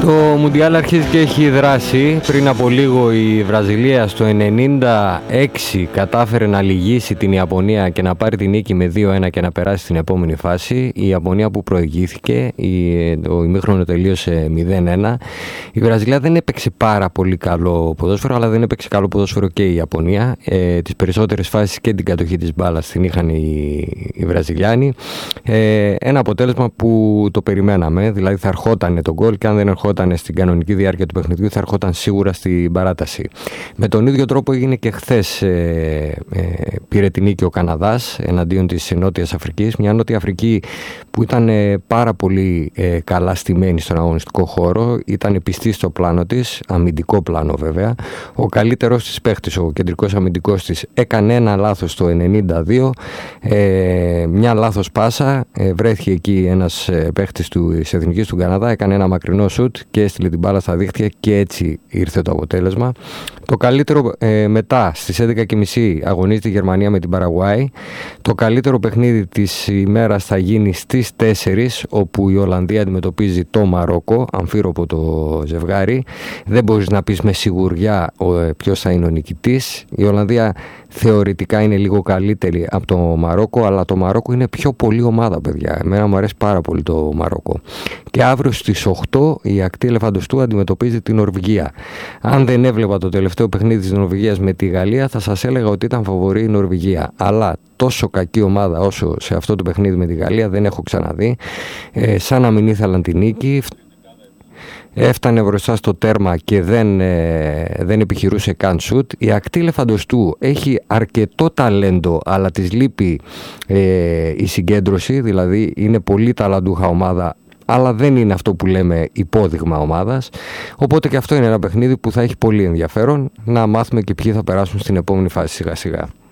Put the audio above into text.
Το Μουντιάλ αρχίζει και έχει δράσει. Πριν από λίγο η Βραζιλία στο 96 κατάφερε να λυγίσει την Ιαπωνία και να πάρει την νίκη με 2-1 και να περάσει στην επόμενη φάση. Η Ιαπωνία που προηγήθηκε, το ημίχρονο τελείωσε 0-1. Η Βραζιλία δεν έπαιξε πάρα πολύ καλό ποδόσφαιρο, αλλά δεν έπαιξε καλό ποδόσφαιρο και η Ιαπωνία. Τις περισσότερες φάσεις και την κατοχή της μπάλας την είχαν οι Βραζιλιάνοι. Ένα αποτέλεσμα που το περιμέναμε, δηλαδή θα ερχόταν το γκολ και αν δεν ερχόταν στην κανονική διάρκεια του παιχνιδιού θα ερχόταν σίγουρα στην παράταση. Με τον ίδιο τρόπο έγινε και χθες, πήρε την νίκη ο Καναδάς εναντίον της Νότιας Αφρικής, μια Νότια Αφρική που ήταν πάρα πολύ καλά στημένη στον αγωνιστικό χώρο, ήταν πιστή στο πλάνο της, αμυντικό πλάνο βέβαια. Ο καλύτερος της παίχτης, ο κεντρικός αμυντικός της, έκανε ένα λάθος το 92, μια λάθος πάσα, βρέθηκε εκεί ένας παίχτης της Εθνικής του Καναδά, έκανε ένα μακρινό σουτ και έστειλε την μπάλα στα δίχτυα και έτσι ήρθε το αποτέλεσμα. Το καλύτερο μετά στις 11.30 αγωνίζεται η Γερμανία με την Παραγουάη. Το καλύτερο παιχνίδι της ημέρας θα γίνει στις 4, όπου η Ολλανδία αντιμετωπίζει το Μαρόκο, αμφίροπο το ζευγάρι. Δεν μπορείς να πεις με σιγουριά ποιος θα είναι ο νικητής. Η Ολλανδία θεωρητικά είναι λίγο καλύτερη από το Μαρόκο, αλλά το Μαρόκο είναι πιο πολύ ομάδα, παιδιά. Εμένα μου αρέσει πάρα πολύ το Μαρόκο. Και αύριο στις 8 η ακτή ελεφαντοστού αντιμετωπίζει την Νορβηγία. Αν δεν έβλεπα το τελευταίο παιχνίδι της Νορβηγίας με τη Γαλλία, θα σας έλεγα ότι ήταν φαβορή η Νορβηγία. Αλλά τόσο κακή ομάδα όσο σε αυτό το παιχνίδι με τη Γαλλία δεν έχω ξαναδεί. Σαν να μην ήθελαν την νίκη. Έφτανε μπροστά στο τέρμα και δεν επιχειρούσε καν σουτ. Η ακτή ελεφαντοστού έχει αρκετό ταλέντο, αλλά της λείπει η συγκέντρωση, δηλαδή είναι πολύ ταλαντούχα ομάδα, αλλά δεν είναι αυτό που λέμε υπόδειγμα ομάδας. Οπότε και αυτό είναι ένα παιχνίδι που θα έχει πολύ ενδιαφέρον να μάθουμε και ποιοι θα περάσουν στην επόμενη φάση σιγά σιγά.